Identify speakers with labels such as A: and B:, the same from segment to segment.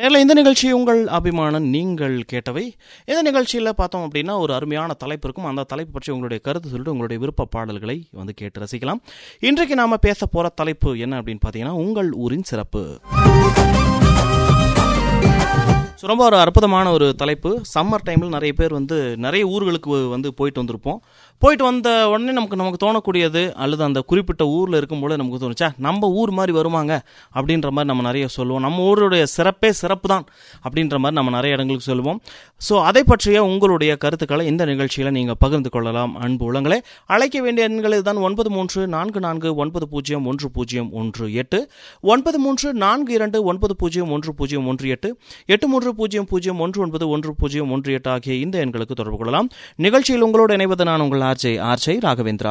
A: இந்த நிகழ்ச்சி உங்கள் அபிமானம் நீங்கள் கேட்டவை. இந்த நிகழ்ச்சியில் பார்த்தோம் அப்படின்னா ஒரு அருமையான தலைப்பு இருக்கும். அந்த தலைப்பு பற்றி உங்களுடைய கருத்து சொல்லிட்டு உங்களுடைய விருப்ப பாடல்களை கேட்டு ரசிக்கலாம். இன்றைக்கு நாம பேச போற தலைப்பு என்ன அப்படின்னு பார்த்தீங்கன்னா உங்கள் ஊரின் சிறப்பு. ரொம்ப ஒரு அற்புதமான ஒரு தலைப்பு. சம்மர் டைமில் நிறைய பேர் நிறைய ஊர்களுக்கு போயிட்டு வந்திருப்போம். போயிட்டு வந்த உடனே நமக்கு தோணக்கூடியது அல்லது அந்த குறிப்பிட்ட ஊரில் இருக்கும்போது நமக்கு தோணுச்சா நம்ம ஊர் மாதிரி வருவாங்க அப்படின்ற மாதிரி நம்ம நிறைய சொல்லுவோம். நம்ம ஊருடைய சிறப்பே சிறப்பு தான் அப்படின்ற மாதிரி நம்ம நிறைய இடங்களுக்கு சொல்லுவோம். ஸோ அதை பற்றிய உங்களுடைய கருத்துக்களை இந்த நிகழ்ச்சியில் நீங்கள் பகிர்ந்து கொள்ளலாம். அன்பு உள்ளங்களே, அழைக்க வேண்டிய எண்கள் தான் 9344101018 9342901018 8300191018 ஆகிய இந்த எண்களுக்கு தொடர்பு கொள்ளலாம். நிகழ்ச்சியில் உங்களோடு இணைவது நான் உங்கள் ஆர்ஜே ராகவேந்திரா.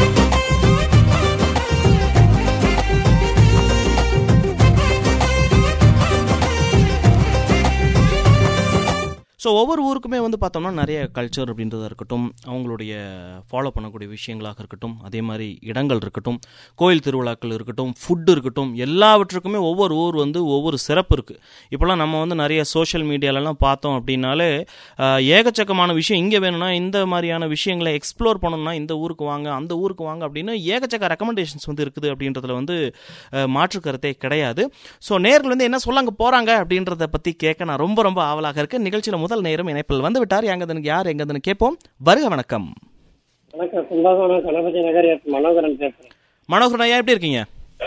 A: ஸோ ஒவ்வொரு ஊருக்குமே பார்த்தோம்னா நிறைய கல்ச்சர் அப்படின்றதா இருக்கட்டும், அவங்களுடைய ஃபாலோ பண்ணக்கூடிய விஷயங்களாக இருக்கட்டும், அதே மாதிரி இடங்கள் இருக்கட்டும், கோயில் திருவிழாக்கள் இருக்கட்டும், ஃபுட்டு இருக்கட்டும், எல்லாவற்றுக்குமே ஒவ்வொரு ஊர் ஒவ்வொரு சிறப்பு இருக்குது. இப்போலாம் நம்ம நிறைய சோஷியல் மீடியாலலாம் பார்த்தோம் அப்படின்னாலே ஏகச்சக்கமான விஷயம் இங்கே வேணும்னா இந்த மாதிரியான விஷயங்களை எக்ஸ்ப்ளோர் பண்ணணும்னா இந்த ஊருக்கு வாங்க அந்த ஊருக்கு வாங்க அப்படின்னு ஏகச்சக்க ரெக்கமெண்டேஷன்ஸ் இருக்குது. அப்படின்றதுல மாற்று கருத்தே கிடையாது. ஸோ நேர்கள் என்ன சொல்ல அங்கே போகிறாங்க அப்படின்றத பற்றி கேட்க நான் ரொம்ப ரொம்ப ஆவலாக இருக்கேன். நிகழ்ச்சியில் முதல் நேரம் இணைப்பில் வந்து விட்டார். யார் எங்கன்னு கேட்போம். வருக. வணக்கம்.
B: வணக்கம். கும்பகோணம் கணபதி நகர் மனோகரன் பேசுறேன்.
A: மனோகரன் ஐயா, எப்படி இருக்கீங்க?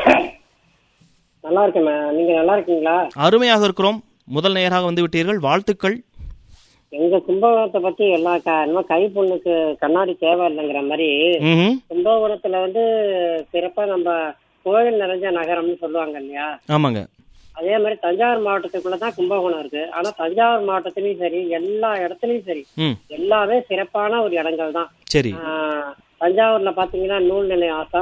B: நல்லா இருக்கேன். நீங்க நல்லா இருக்கீங்களா?
A: அருமையாக இருக்கிறோம். முதல் நேராக வந்து விட்டீர்கள், வாழ்த்துக்கள்.
B: எங்க கும்பகோணத்தை பத்தி எல்லா கை பொண்ணுக்கு கண்ணாடி தேவை இல்லைங்கிற மாதிரி கும்பகோணத்துல சிறப்பா நம்ம கோயில் நிறைஞ்ச நகரம்னு சொல்லுவாங்க இல்லையா?
A: ஆமாங்க.
B: அதே மாதிரி தஞ்சாவூர் மாவட்டத்துக்குள்ளதான் கும்பகோணம் இருக்கு. ஆனா தஞ்சாவூர் மாவட்டத்திலயும் சரி, எல்லா இடத்துலயும் சரி, எல்லாமே சிறப்பான ஒரு இடங்கள் தான்.
A: சரி.
B: தஞ்சாவூர்ல பாத்தீங்கன்னா நூல் நிலையம்,